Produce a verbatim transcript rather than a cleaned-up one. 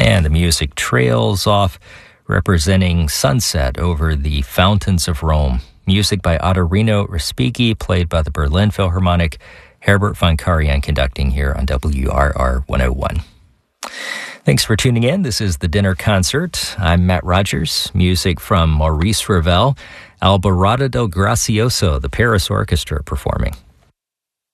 And the music trails off, representing sunset over the fountains of Rome. Music by Ottorino Respighi, played by the Berlin Philharmonic. Herbert von Karajan conducting here on W R R one oh one. Thanks for tuning in. This is The Dinner Concert. I'm Matt Rogers. Music from Maurice Ravel, Alborada del Gracioso, the Paris Orchestra performing.